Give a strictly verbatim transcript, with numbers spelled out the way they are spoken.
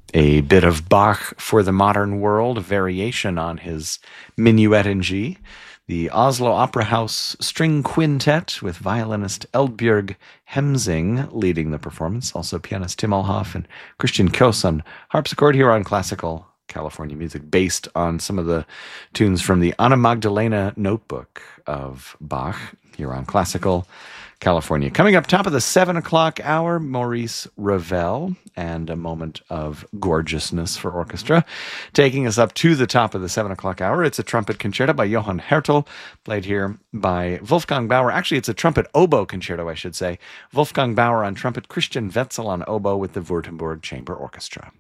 A bit of Bach for the modern world, a variation on his Minuet in G. The Oslo Opera House String Quintet with violinist Eldbjørg Hemsing leading the performance. Also pianist Tim Alhoff and Christian Kjos on harpsichord here on Classical California Music, based on some of the tunes from the Anna Magdalena Notebook of Bach here on Classical California. Coming up top of the seven o'clock hour, Maurice Ravel and a moment of gorgeousness for orchestra. Taking us up to the top of the seven o'clock hour, it's a trumpet concerto by Johann Hertel, played here by Wolfgang Bauer. Actually, it's a trumpet oboe concerto, I should say. Wolfgang Bauer on trumpet, Christian Wetzel on oboe with the Württemberg Chamber Orchestra.